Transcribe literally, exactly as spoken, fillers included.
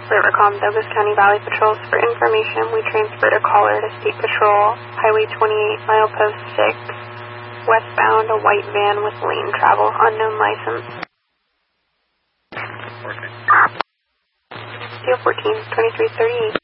Rivercom, Douglas County Valley Patrols. For information, we transferred a caller to State Patrol, Highway twenty-eight, milepost six, westbound, a white van with lane travel, unknown license. fourteen. Steel fourteen, twenty-three thirty-eight.